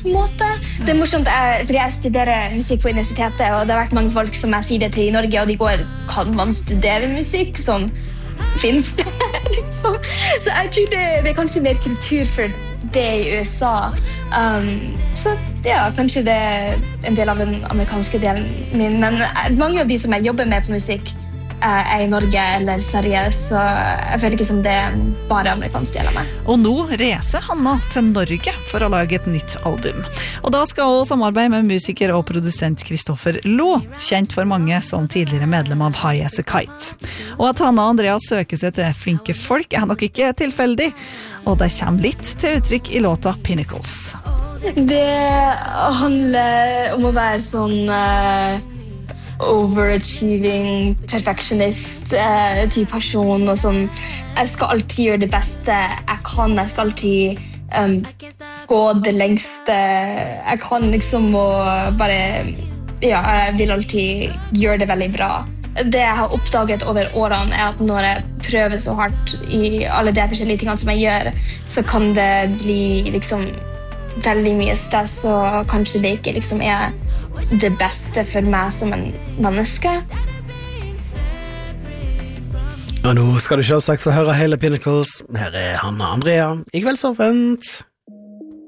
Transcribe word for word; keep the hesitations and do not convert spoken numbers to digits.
på en måte. Det er morsomt, jeg, fordi jeg studerer musikk på universitetet, og det har vært mange folk som jeg sier det til i Norge, og de går, kan man studere musikk? Sånn, finnes det? liksom. Så jeg tror det, det er kanskje mer kultur for det i U S A. Um, så ja, kanskje det er en del av den amerikanske delen min, men mange av de som jeg jobber med på musikk er i Norge eller Sverige, så jeg føler ikke som det er bare amerikansk del av meg. Og nå reiser Hanna til Norge for å lage et nytt album. Og da skal hun samarbeide med musiker og produsent Kristoffer Lo, kjent for mange som tidligere medlem av High as a Kite. Og at Hanna og Andrea søker seg til flinke folk er nok ikke tilfeldig, og det kommer litt til uttrykk i låta Pinnacles. Det handler om å være sånn... Uh overachieving, perfectionist uh, type person og sånn. Jeg skal alltid gjøre det beste jeg kan. Jeg skal alltid um, gå det lengste jeg kan liksom og bare ja, jeg vil alltid gjøre det veldig bra. Det jeg har oppdaget over årene er at når jeg prøver så hardt i alle de forskjellige tingene som jeg gjør, så kan det bli liksom veldig mye stress og kanskje det ikke liksom er det beste for meg som en menneske. Og nå skal du selvsagt få høre hele Pinnacles. Her er Hanna Andrea i Kveldsåpent.